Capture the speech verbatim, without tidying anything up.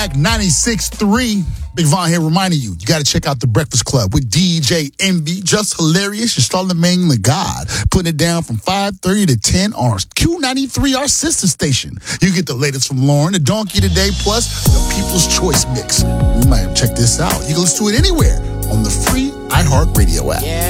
back, ninety-six point three. Big Von here reminding you, you got to check out The Breakfast Club with D J Envy. Just hilarious. You're Charlamagne the God. Putting it down from five thirty to ten on Q ninety-three, our sister station. You get the latest from Lauren, the Donkey Today, plus the People's Choice Mix. You might check this out. You can listen to it anywhere on the free iHeartRadio app. Yeah.